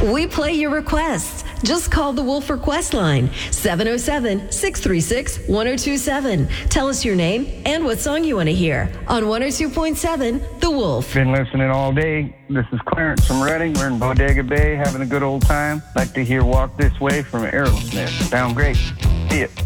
We play your requests. Just call the Wolf Request line, 707-636-1027. Tell us your name and what song you want to hear on 102.7 The Wolf. Been listening all day. This is Clarence from Reading. We're in Bodega Bay having a good old time. Like to hear Walk This Way from Aerosmith. Sound great. See ya.